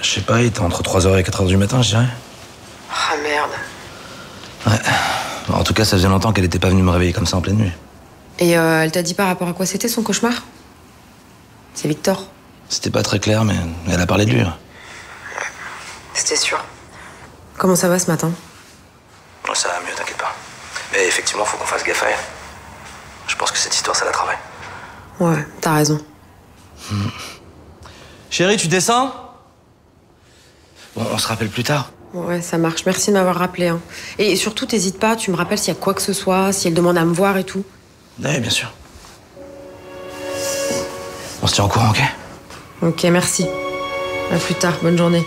Je sais pas, il était entre 3h et 4h du matin, je dirais. Ah merde. Ouais. En tout cas, ça faisait longtemps qu'elle était pas venue me réveiller comme ça en pleine nuit. Et elle t'a dit par rapport à quoi c'était son cauchemar? C'est Victor. C'était pas très clair, mais elle a parlé de lui. C'était sûr. Comment ça va ce matin? Ça va mieux, t'inquiète pas. Mais effectivement, faut qu'on fasse gaffe à elle. Je pense que cette histoire, ça la travaille. Ouais, t'as raison. Chérie, tu descends? Bon, on se rappelle plus tard. Ouais, ça marche. Merci de m'avoir rappelé. Hein. Et surtout, t'hésites pas, tu me rappelles s'il y a quoi que ce soit, si elle demande à me voir et tout. Ouais, bien sûr. On se tient au courant, ok? Ok, merci. À plus tard, bonne journée.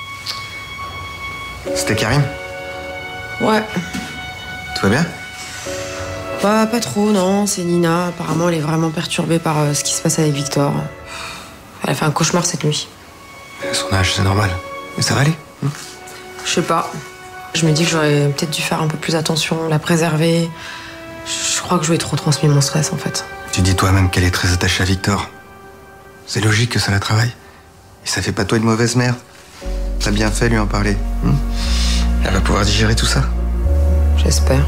C'était Karim? Ouais. Tout va bien? Pas trop, non. C'est Nina. Apparemment, elle est vraiment perturbée par ce qui se passe avec Victor. Elle a fait un cauchemar cette nuit. À son âge, c'est normal. Mais ça va aller? Je sais pas. Je me dis que j'aurais peut-être dû faire un peu plus attention, la préserver. Je crois que je lui ai trop transmis mon stress, en fait. Tu dis toi-même qu'elle est très attachée à Victor. C'est logique que ça la travaille. Et ça fait pas toi une mauvaise mère. T'as bien fait lui en parler. Elle va pouvoir digérer tout ça. J'espère.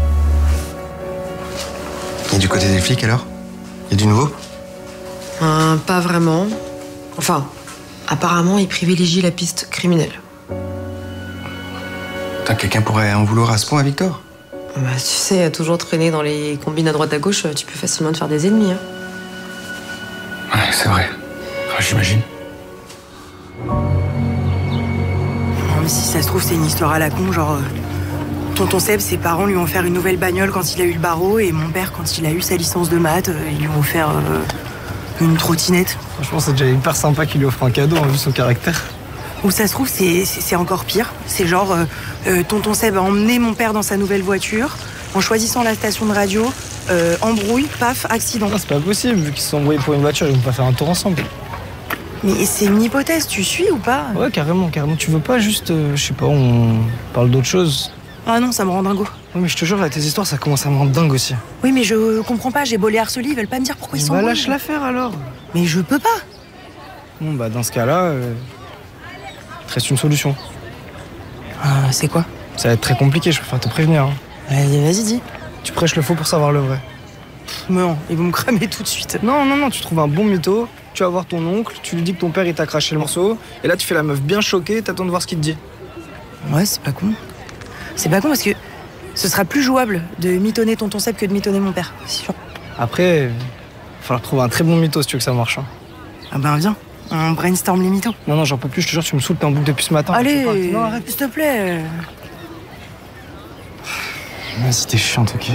Et du côté des flics alors? Y a du nouveau? Pas vraiment. Enfin, apparemment, ils privilégient la piste criminelle. Putain, quelqu'un pourrait en vouloir à ce point à Victor? Bah, tu sais, à toujours traîner dans les combines à droite à gauche, tu peux facilement te faire des ennemis. Hein. Ouais, c'est vrai. J'imagine. Non, mais si ça se trouve, c'est une histoire à la con, genre... Tonton Seb, ses parents lui ont offert une nouvelle bagnole quand il a eu le barreau, et mon père, quand il a eu sa licence de maths, ils lui ont offert une trottinette. Franchement, c'est déjà hyper sympa qu'il lui offre un cadeau, vu son caractère. Ou ça se trouve, c'est encore pire. C'est genre, Tonton Seb a emmené mon père dans sa nouvelle voiture, en choisissant la station de radio, embrouille, paf, accident. Non, c'est pas possible, vu qu'ils se sont embrouillés pour une voiture, ils vont pas faire un tour ensemble. Mais c'est une hypothèse, tu suis ou pas? Ouais, carrément. Tu veux pas juste, je sais pas, on parle d'autre chose? Ah non, ça me rend dingo. Ouais, mais je te jure, là, tes histoires, ça commence à me rendre dingue aussi. Oui, mais je comprends pas, j'ai beau les harceler, ils veulent pas me dire pourquoi ils sont Bah lâche l'affaire alors. Mais je peux pas. Bon, bah dans ce cas-là, il te reste une solution. C'est quoi? Ça va être très compliqué, je préfère te prévenir. Hein. Vas-y, dis. Tu prêches le faux pour savoir le vrai. Mais non, ils vont me cramer tout de suite. Non, tu trouves un bon mytho, tu vas voir ton oncle, tu lui dis que ton père il t'a craché le morceau, et là tu fais la meuf bien choquée, t'attends de voir ce qu'il te dit. Ouais, c'est pas con. C'est pas con parce que ce sera plus jouable de mitonner tonton Seb que de mitonner mon père, c'est sûr. Après, il va falloir trouver un très bon mytho si tu veux que ça marche. Hein. Ah ben viens, on brainstorm les mythos. Non, j'en peux plus, je te jure, tu me saoules, t'es en boucle depuis ce matin. Allez, non, arrête, s'il te plaît. Vas-y, t'es chiante, ok.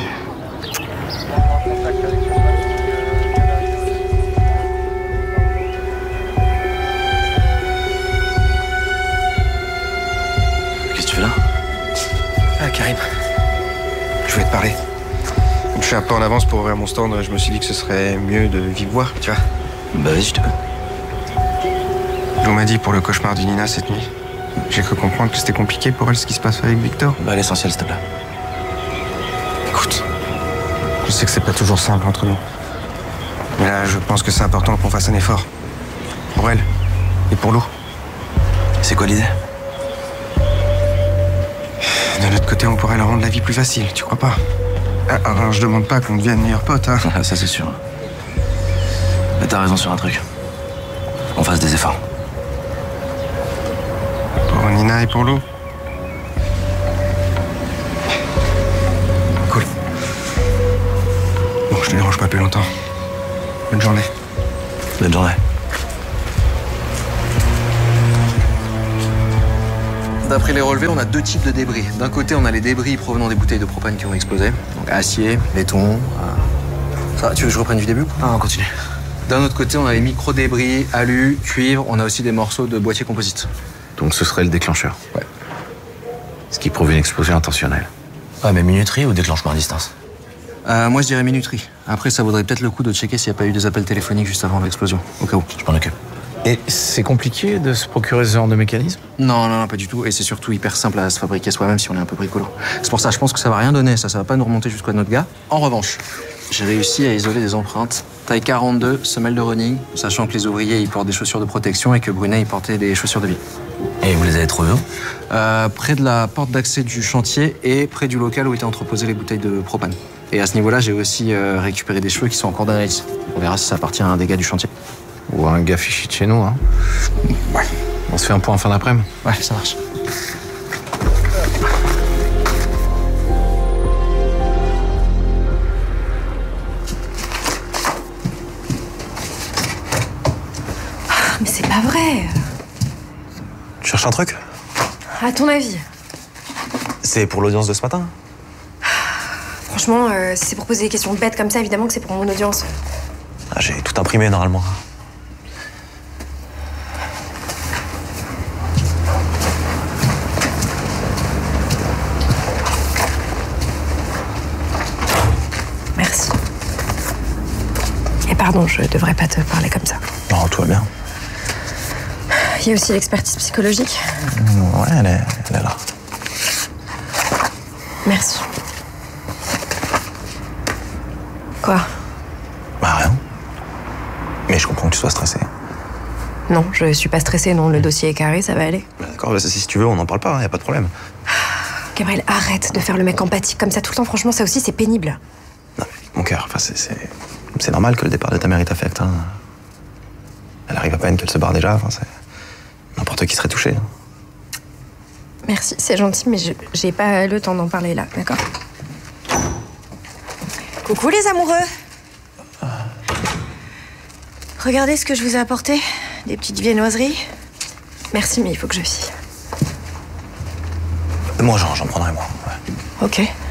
Qu'est-ce que tu fais là? Ah, Karim. Je voulais te parler. Comme je suis un peu en avance pour ouvrir mon stand, je me suis dit que ce serait mieux de vive voix, tu vois. Bah vas-y, je te peux. On m'a dit pour le cauchemar de Nina cette nuit. J'ai cru comprendre que c'était compliqué pour elle ce qui se passe avec Victor. Bah l'essentiel, s'il te plaît. Écoute, je sais que c'est pas toujours simple entre nous. Mais là, je pense que c'est important qu'on fasse un effort. Pour elle. Et pour Lou. C'est quoi l'idée? De notre côté, on pourrait leur rendre la vie plus facile, tu crois pas? Alors, je demande pas qu'on devienne meilleurs potes, hein. Ça, c'est sûr. Mais t'as raison sur un truc. Faut qu'on fasse des efforts. Pour Nina et pour Lou. Cool. Bon, je te dérange pas plus longtemps. Bonne journée. Bonne journée. D'après les relevés, on a deux types de débris. D'un côté, on a les débris provenant des bouteilles de propane qui ont explosé. Donc acier, laiton. Ça va, tu veux que je reprenne du début? Ah, on continue. D'un autre côté, on a les micro-débris, alu, cuivre. On a aussi des morceaux de boîtier composite. Donc ce serait le déclencheur. Ouais. Ce qui prouve une explosion intentionnelle. Ouais, mais minuterie ou déclenchement à distance? Moi, je dirais minuterie. Après, ça vaudrait peut-être le coup de checker s'il n'y a pas eu des appels téléphoniques juste avant l'explosion, au cas où. Je m'en occupe. Et c'est compliqué de se procurer ce genre de mécanisme? Non, pas du tout. Et c'est surtout hyper simple à se fabriquer soi-même si on est un peu bricolo. C'est pour ça, je pense que ça va rien donner. Ça va pas nous remonter jusqu'à notre gars. En revanche, J'ai réussi à isoler des empreintes. Taille 42, semelle de running, sachant que les ouvriers ils portent des chaussures de protection et que Brunet il portait des chaussures de vie. Et vous les avez trouvés où? Près de la porte d'accès du chantier et près du local où étaient entreposées les bouteilles de propane. Et à ce niveau-là, j'ai aussi récupéré des cheveux qui sont en cours d'analyse. On verra si ça appartient à un des gars du chantier. Ou un gars fichi de chez nous, hein. Ouais. On se fait un point en fin d'après-midi. Ouais, ça marche. Mais c'est pas vrai. Tu cherches un truc? À ton avis? C'est pour l'audience de ce matin? Franchement, si c'est pour poser des questions bêtes comme ça, évidemment que c'est pour mon audience. Ah, j'ai tout imprimé normalement. Merci. Et pardon, je devrais pas te parler comme ça. Non, tout va bien. Il y a aussi l'expertise psychologique. Ouais, elle est là. Merci. Quoi? Bah rien. Mais je comprends que tu sois stressé. Non, je suis pas stressée, non. Le dossier est carré, ça va aller. Bah, d'accord, bah, si tu veux, on n'en parle pas, y a pas de problème. Gabriel, arrête de faire le mec empathique comme ça tout le temps. Franchement, ça aussi, c'est pénible. Non, mais mon cœur, enfin, c'est normal que le départ de ta mère ait t'affecte. Hein. Elle arrive à peine qu'elle se barre déjà. Enfin, c'est n'importe qui serait touché. Hein. Merci, c'est gentil, mais j'ai pas le temps d'en parler là, d'accord? Coucou les amoureux. Regardez ce que je vous ai apporté. Des petites viennoiseries. Merci, mais il faut que je file. Moi, j'en prendrai, moi. Ouais. Ok.